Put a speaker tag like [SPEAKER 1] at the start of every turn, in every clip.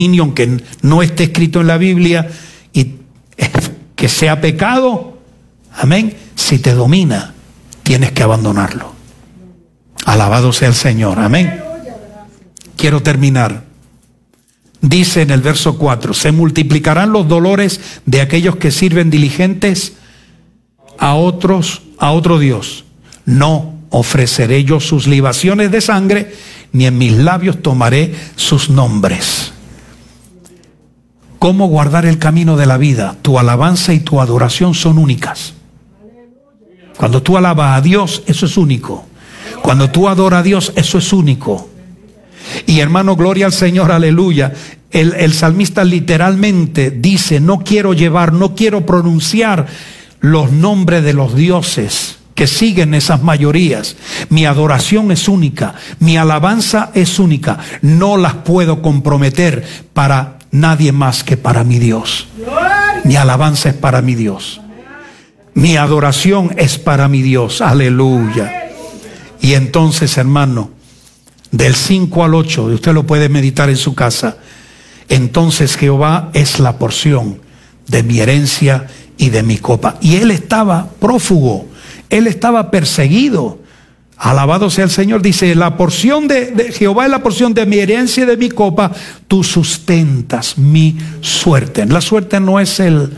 [SPEAKER 1] aunque no esté escrito en la Biblia, y que sea pecado, amén, si te domina, tienes que abandonarlo. Alabado sea el Señor, amén. Quiero terminar. Dice en el verso 4, se multiplicarán los dolores de aquellos que sirven diligentes a otro Dios. No ofreceré yo sus libaciones de sangre, ni en mis labios tomaré sus nombres. ¿Cómo guardar el camino de la vida? Tu alabanza y tu adoración son únicas. Cuando tú alabas a Dios, eso es único. Cuando tú adoras a Dios, eso es único. Y hermano, gloria al Señor, aleluya. El salmista literalmente dice, no quiero pronunciar los nombres de los dioses que siguen esas mayorías. Mi adoración es única, mi alabanza es única. No las puedo comprometer para nadie más que para mi Dios. Mi alabanza es para mi Dios. Mi adoración es para mi Dios. Aleluya. Y entonces, hermano, del 5 al 8, usted lo puede meditar en su casa. Entonces Jehová es la porción de mi herencia y de mi copa. Y él estaba prófugo, él estaba perseguido. Alabado sea el Señor. Dice, la porción de Jehová es la porción de mi herencia y de mi copa. Tú sustentas mi suerte. La suerte no es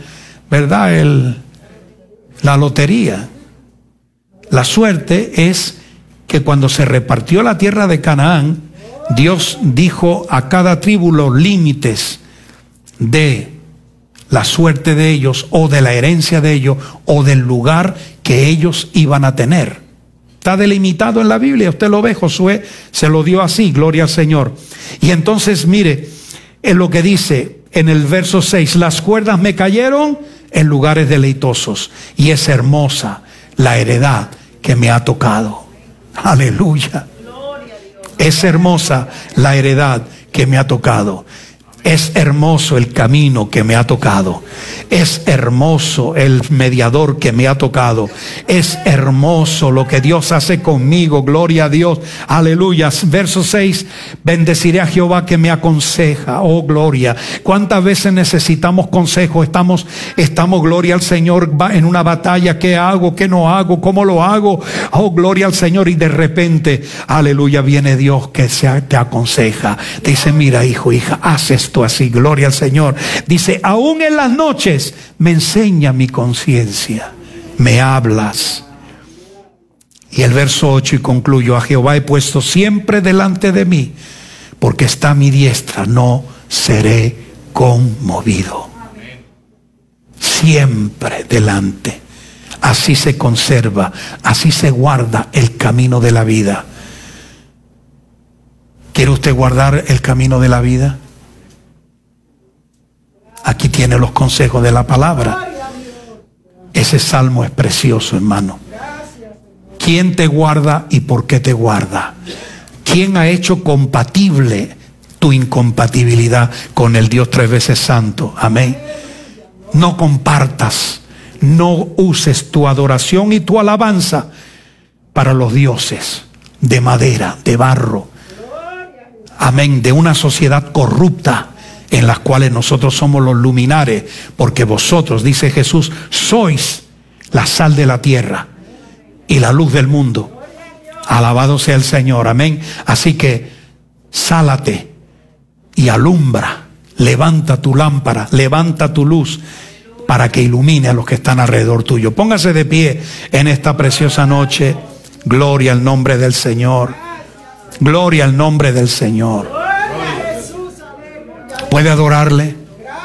[SPEAKER 1] la lotería. La suerte es que cuando se repartió la tierra de Canaán, Dios dijo a cada tribu los límites de la suerte de ellos, o de la herencia de ellos, o del lugar que ellos iban a tener. Está delimitado en la Biblia, usted lo ve, Josué se lo dio así, gloria al Señor. Y entonces mire, en lo que dice en el verso 6, las cuerdas me cayeron en lugares deleitosos, y es hermosa la heredad que me ha tocado. Aleluya. Es hermosa la heredad que me ha tocado. Es hermoso el camino que me ha tocado. Es hermoso el mediador que me ha tocado. Es hermoso lo que Dios hace conmigo. Gloria a Dios. Aleluya. Verso 6. Bendeciré a Jehová que me aconseja. Oh, gloria. ¿Cuántas veces necesitamos consejo? Estamos, gloria al Señor, en una batalla. ¿Qué hago? ¿Qué no hago? ¿Cómo lo hago? Oh, gloria al Señor. Y de repente, aleluya, viene Dios que te aconseja. Te dice, mira, hijo, hija, haz esto así, gloria al Señor. Dice, aún en las noches me enseña mi conciencia, me hablas. Y el verso 8, y concluyo, a Jehová he puesto siempre delante de mí, porque está a mi diestra, no seré conmovido. Siempre delante. Así se conserva, así se guarda el camino de la vida. ¿Quiere usted guardar el camino de la vida? Aquí tiene los consejos de la palabra. Ese salmo es precioso, hermano. ¿Quién te guarda y por qué te guarda? ¿Quién ha hecho compatible tu incompatibilidad con el Dios tres veces santo? Amén. No compartas, no uses tu adoración y tu alabanza para los dioses de madera, de barro. Amén. De una sociedad corrupta, en las cuales nosotros somos los luminares, porque vosotros, dice Jesús, sois la sal de la tierra y la luz del mundo. Alabado sea el Señor, amén. Así que sálate y alumbra, levanta tu lámpara, levanta tu luz para que ilumine a los que están alrededor tuyo. Póngase de pie en esta preciosa noche. Gloria al nombre del Señor. Gloria al nombre del Señor. ¿Puede adorarle?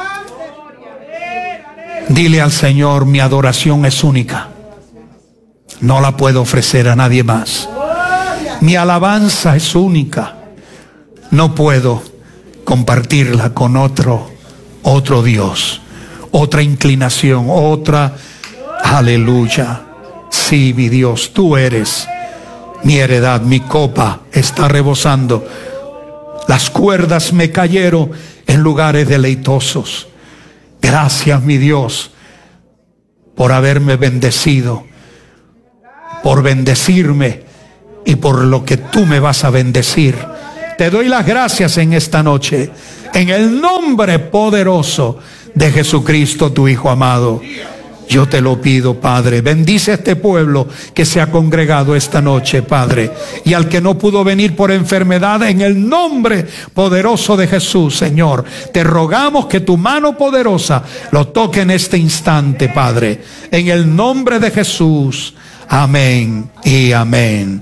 [SPEAKER 1] Dile al Señor, mi adoración es única. No la puedo ofrecer a nadie más. Mi alabanza es única. No puedo compartirla con otro Dios, otra inclinación, otra. Aleluya. Sí, mi Dios, tú eres mi heredad, mi copa está rebosando. Las cuerdas me cayeron en lugares deleitosos. Gracias, mi Dios, por haberme bendecido, por bendecirme y por lo que tú me vas a bendecir. Te doy las gracias en esta noche, en el nombre poderoso de Jesucristo, tu Hijo amado. Yo te lo pido, Padre. Bendice a este pueblo que se ha congregado esta noche, Padre. Y al que no pudo venir por enfermedad, en el nombre poderoso de Jesús, Señor, te rogamos que tu mano poderosa lo toque en este instante, Padre. En el nombre de Jesús. Amén y amén.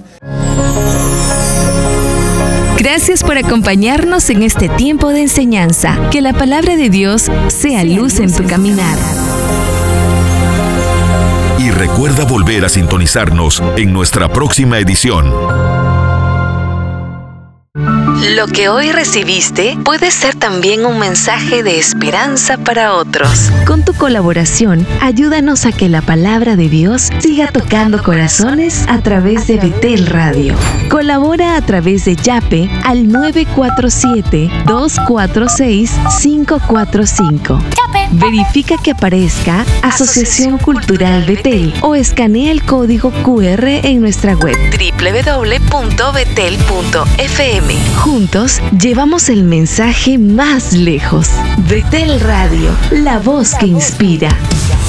[SPEAKER 2] Gracias por acompañarnos en este tiempo de enseñanza. Que la palabra de Dios sea luz en tu caminar.
[SPEAKER 3] Y recuerda volver a sintonizarnos en nuestra próxima edición.
[SPEAKER 2] Lo que hoy recibiste puede ser también un mensaje de esperanza para otros. Con tu colaboración, ayúdanos a que la palabra de Dios siga tocando corazones a través de Betel Radio. Colabora a través de Yape al 947-246-545. Verifica que aparezca Asociación Cultural Betel o escanea el código QR en nuestra web www.betel.fm. Juntos llevamos el mensaje más lejos. Betel Radio, la voz que inspira.